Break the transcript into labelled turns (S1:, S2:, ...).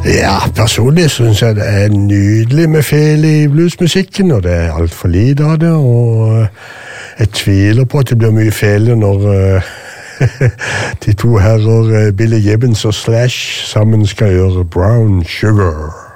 S1: Ja, personlig synes jeg det er nydelig med fel i bluesmusikken, og det er alt for lite av det, og jeg tviler på at det blir mye fel når de to herrer Billy Gibbons og Slash sammen skal gjøre Brown Sugar.